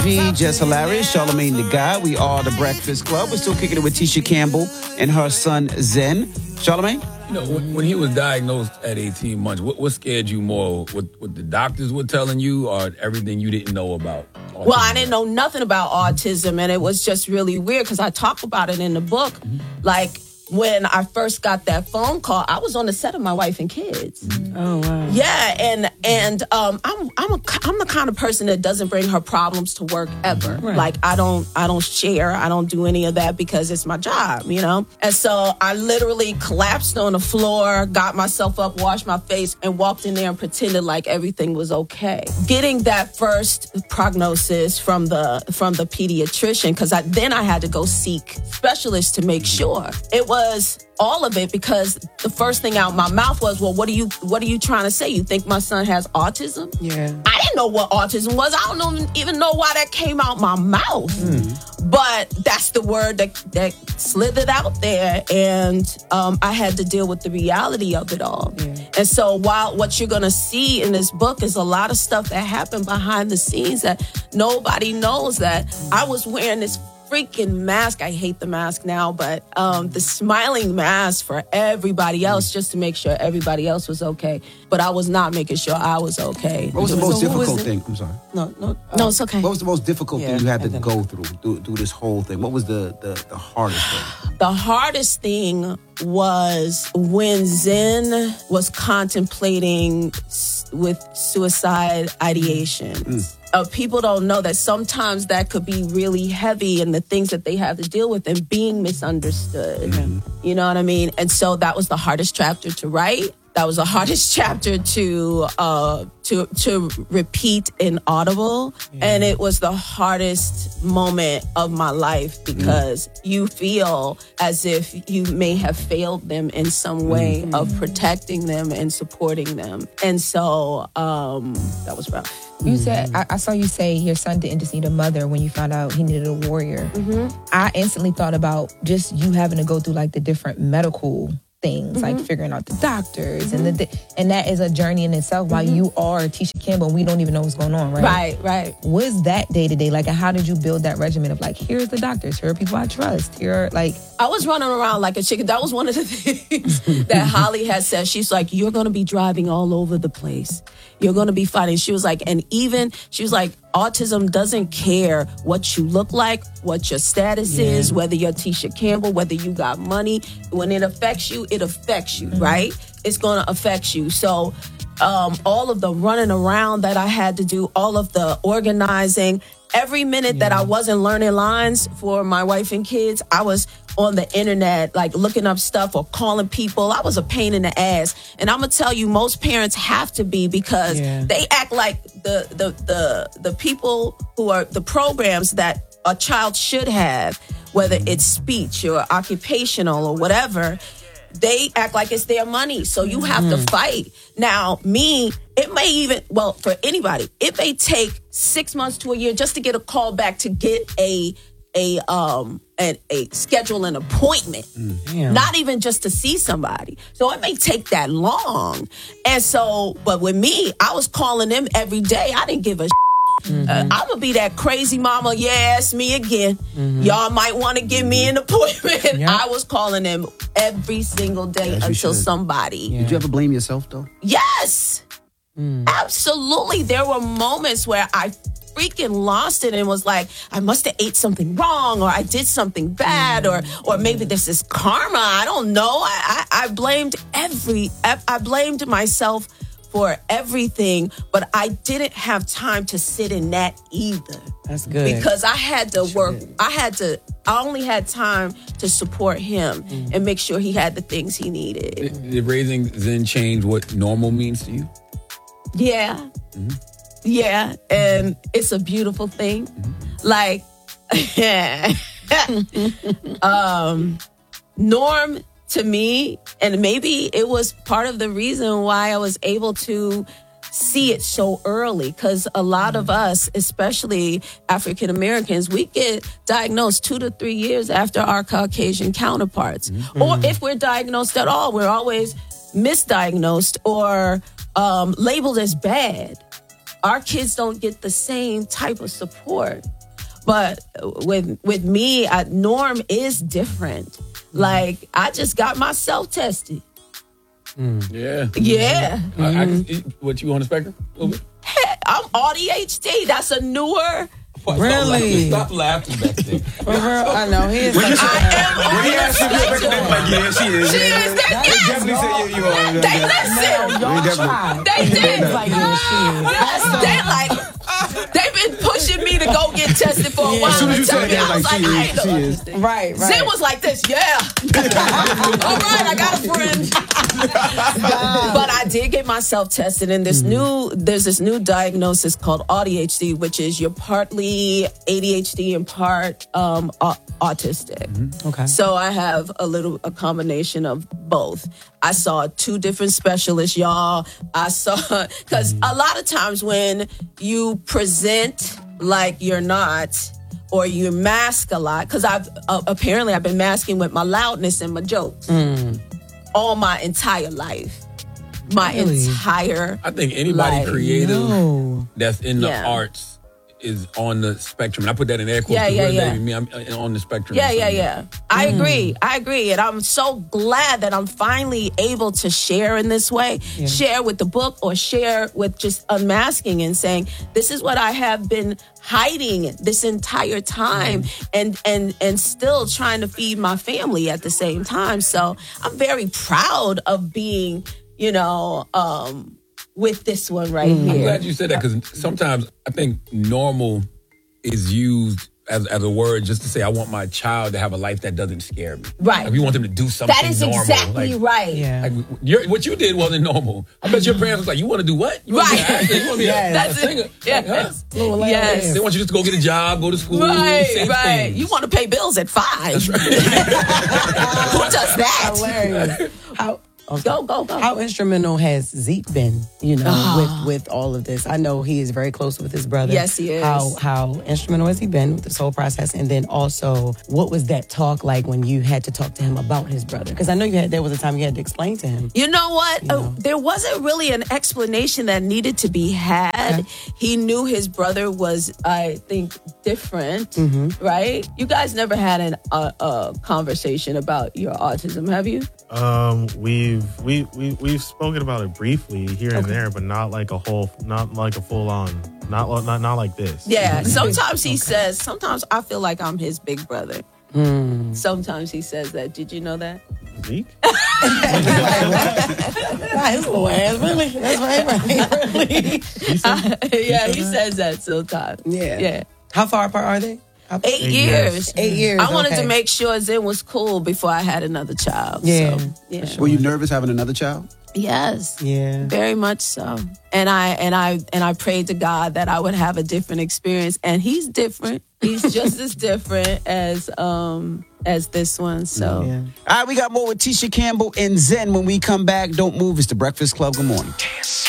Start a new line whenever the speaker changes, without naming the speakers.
G, Just Hilarious, Charlamagne the God. We are the Breakfast Club. We're still kicking it with Tisha Campbell and her son Zen. Charlamagne?
You know, when he was diagnosed at 18 months, what scared you more? What the doctors were telling you, or everything you didn't know about autism?
Well, I didn't know nothing about autism, and it was just really weird because I talk about it in the book. Like, when I first got that phone call, I was on the set of My Wife and Kids.
Oh wow!
Yeah, and I'm the kind of person that doesn't bring her problems to work ever.
Right.
Like I don't share, I don't do any of that because it's my job, you know. And so I literally collapsed on the floor, got myself up, washed my face, and walked in there and pretended like everything was okay. Getting that first prognosis from the pediatrician, because then I had to go seek specialists to make sure. It was all of it because the first thing out my mouth was, well, what are you trying to say? You think my son has autism?
Yeah.
I didn't know what autism was. I don't even know why that came out my mouth. But that's the word that slithered out there. And I had to deal with the reality of it all. Yeah. And so while what you're going to see in this book is a lot of stuff that happened behind the scenes that nobody knows, that I was wearing this freaking mask. I hate the mask now, but the smiling mask for everybody else just to make sure everybody else was okay. But I was not making sure I was okay.
What was the most difficult thing? I'm sorry.
No, it's okay.
What was the most difficult thing you had to go through this whole thing? What was the hardest thing?
The hardest thing was when Zen was contemplating with suicide ideation. People don't know that sometimes that could be really heavy in the things that they have to deal with and being misunderstood. You know what I mean? And so that was the hardest chapter to write. That was the hardest chapter to repeat in Audible. And it was the hardest moment of my life because you feel as if you may have failed them in some way of protecting them and supporting them. And so that was rough.
You said, I saw you say your son didn't just need a mother when you found out he needed a warrior. I instantly thought about just you having to go through like the different medical things, like figuring out the doctors and that is a journey in itself. While you are Tisha Campbell, we don't even know what's going on, right?
Right.
What is that day to day like, and how did you build that regimen of like, here's the doctors, here are people I trust, here are like.
I was running around like a chicken. That was one of the things that Holly had said. She's like, you're going to be driving all over the place. You're going to be fighting. She was like, autism doesn't care what you look like, what your status is, whether you're Tisha Campbell, whether you got money. When it affects you, right? It's going to affect you. So all of the running around that I had to do, all of the organizing, every minute that I wasn't learning lines for My Wife and Kids, I was on the internet, like looking up stuff or calling people. I was a pain in the ass. And I'm going to tell you, most parents have to be because they act like the people who are the programs that a child should have, whether it's speech or occupational or whatever, they act like it's their money. So you have to fight. Now, it may even, for anybody, it may take 6 months to a year just to get a call back to get a schedule an appointment, not even just to see somebody. So it may take that long. And so, but with me, I was calling them every day. I didn't give a I'm gonna be that crazy mama. Yeah, it's me again. Y'all might want to give me an appointment. I was calling them every single day until somebody.
Did you ever blame yourself though?
Yes, absolutely. There were moments where I freaking lost it and was like, I must have ate something wrong, or I did something bad, or maybe this is karma. I don't know. I blamed myself for everything, but I didn't have time to sit in that either.
That's good.
Because I had to work. I only had time to support him and make sure he had the things he needed.
Did raising Zen change what normal means to you?
Yeah. Yeah. And it's a beautiful thing. Like, Norm, to me, and maybe it was part of the reason why I was able to see it so early, because a lot of us, especially African Americans, we get diagnosed 2 to 3 years after our Caucasian counterparts. Or if we're diagnosed at all, we're always misdiagnosed or labeled as bad. our kids don't get the same type of support. But with me, Norm is different. Like, I just got myself tested.
Yeah.
Yeah.
What, you on the spectrum? A little bit?
I'm ADHD. That's a newer.
Really?
Stop laughing back there.
For real, I know he is.
I am on the spectrum.
Yeah, she is.
She is. They
Definitely say you are.
They listen. They did.
Like, yeah, she is.
They like, they've been pushing me to go get tested for a while.
As soon as you
Tell
said
me,
that,
I was
like,
like, I ain't
she
no
is.
autistic.
Right.
Zen was like this, yeah. All right, I got a friend. But I did get myself tested, and there's this new diagnosis called ADHD, which is you're partly ADHD and part autistic.
Okay.
So I have a combination of both. I saw 2 different specialists, y'all. Because a lot of times when you present like you're not, or you mask a lot, because I've been masking with my loudness and my jokes all my entire life. My entire
I think anybody
life.
creative that's in the
Yeah.
arts is on the spectrum. And I put that in air quotes.
Yeah,
'cause what does that
yeah.
even mean? I'm on the spectrum.
Yeah. I agree. And I'm so glad that I'm finally able to share in this way, share with the book or share with just unmasking and saying, this is what I have been hiding this entire time and still trying to feed my family at the same time. So I'm very proud of being, with this one right
I'm
here.
glad you said that, because sometimes I think normal is used as a word just to say I want my child to have a life that doesn't scare me.
Right.
Like, we want them to do something
That is
normal.
exactly
Like,
right.
Yeah.
what you did wasn't normal. I bet your parents was like, you want to do what? You want to be an actor? You want to be
That's
a singer?
it. Yes.
Like, huh?
Yes.
They want you just to go get a job, go to school.
Right.
same things.
You want to pay bills at 5. Who does that?
Hilarious.
Go.
How instrumental has Zeke been, with all of this? I know he is very close with his brother.
Yes, he is.
How instrumental has he been with this whole process? And then also, what was that talk like when you had to talk to him about his brother? Because I know there was a time you had to explain to him.
You know what? There wasn't really an explanation that needed to be had. Okay. He knew his brother was, I think, different, right? You guys never had a conversation about your autism, have you?
We've spoken about it briefly here and there, but not like a full on, not like this.
Yeah. Sometimes he says, sometimes I feel like I'm his big brother. Sometimes he says that. Did you know that?
Zeke?
His little ass, really? That's right. Really?
Yeah, he says that sometimes. Yeah.
How far apart are they?
8 years.
8 years.
I wanted to make sure Zen was cool before I had another child.
Yeah.
So, yeah.
Were you nervous having another child?
Yes.
Yeah.
Very much so. And I prayed to God that I would have a different experience. And he's different. He's just as different as this one. So
All right, we got more with Tisha Campbell and Zen when we come back. Don't move. It's the Breakfast Club. Good morning.